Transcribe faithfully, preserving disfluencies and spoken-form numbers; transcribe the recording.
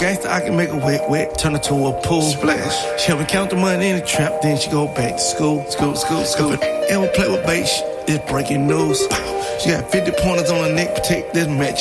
gangster, I can make her wet, wet, turn her to a pool. Splash. She help me count the money in the trap, then she go back to school. School, school, school. Ever play with bait, it's breaking news. She got fifty pointers on her neck, protect this match.